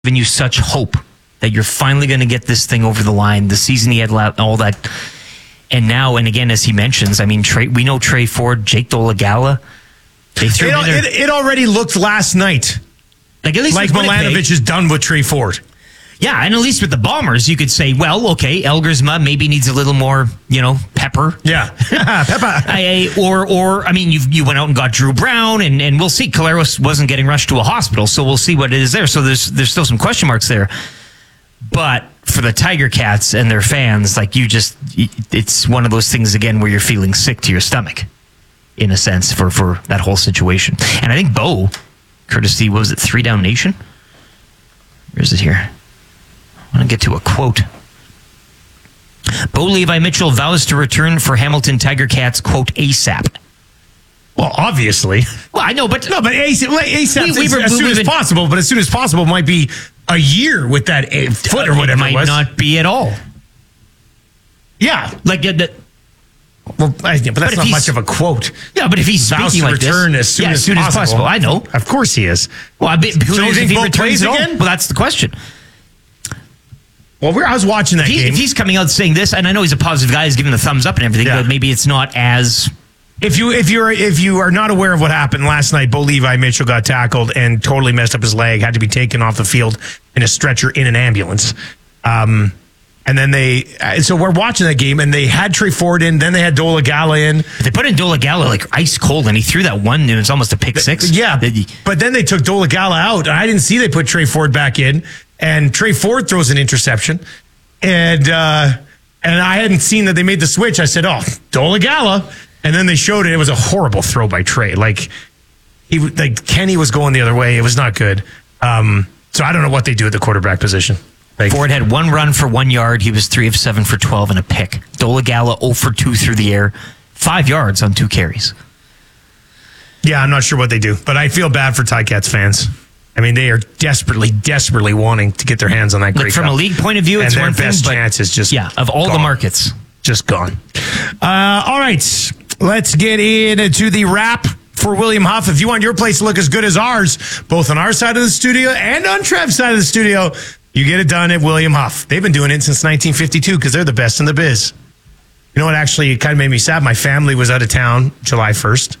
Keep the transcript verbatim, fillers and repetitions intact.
given you such hope that you're finally going to get this thing over the line. The season he had all that. And now, and again, as he mentions, I mean, Trey, we know Trey Ford, Jake Dolegala. They threw it, in their, it, it already looked last night like, at least like Milanovic is done with Trey Ford. Yeah, and at least with the Bombers, you could say, well, okay, Elgersma maybe needs a little more, you know, pepper. Yeah, pepper. I, or, or I mean, you you went out and got Drew Brown, and, and we'll see. Caleros wasn't getting rushed to a hospital, so we'll see what it is there. So there's there's still some question marks there. But for the Tiger Cats and their fans, like you just, it's one of those things again where you're feeling sick to your stomach, in a sense, for for that whole situation. And I think Bo, courtesy, what was it, Three Down Nation? Where is it here? I want to get to a quote. Bo Levi Mitchell vows to return for Hamilton Tiger Cats, quote, ASAP. Well, obviously. Well, I know, but... No, but ASAP, ASAP we, we as, were, as soon we as been, possible, but as soon as possible might be a year with that a foot or whatever it might it was. not be at all. Yeah. Like, uh, the, well, I, but that's but not much of a quote. Yeah, but if he's vows speaking to like return this... as soon, yeah, as, as soon possible. as possible. I know. Of course he is. Well, I bet, who so knows you if think he Bo returns plays at all? again? Well, that's the question. Well, we're, I was watching that if, he, game. if he's coming out saying this, and I know he's a positive guy, he's giving the thumbs up and everything, yeah. but maybe it's not as... If you if you're if you are not aware of what happened last night, Bo Levi Mitchell got tackled and totally messed up his leg, had to be taken off the field in a stretcher in an ambulance. Um, and then they so we're watching that game, and they had Trey Ford in, then they had Dolegala in. They put in Dolegala like ice cold, and he threw that one, and it was almost a pick six. Yeah, but then they took Dolegala out. I didn't see they put Trey Ford back in, and Trey Ford throws an interception, and uh, and I hadn't seen that they made the switch. I said, "Oh, Dolegala." And then they showed it. It was a horrible throw by Trey. Like he, like Kenny was going the other way. It was not good. Um, so I don't know what they do at the quarterback position. Like, Ford had one run for one yard. He was three of seven for twelve and a pick. Dolegala zero for two through the air, five yards on two carries. Yeah, I'm not sure what they do, but I feel bad for Ticats fans. I mean, they are desperately, desperately wanting to get their hands on that great. Like from cup. a league point of view, it's and their one best thing, chance is just yeah, of all gone. the markets, just gone. Uh, all right. Let's get into the wrap for William Huff. If you want your place to look as good as ours, both on our side of the studio and on Trev's side of the studio, you get it done at William Huff. They've been doing it since nineteen fifty-two because they're the best in the biz. You know what? Actually, it kind of made me sad. My family was out of town July first.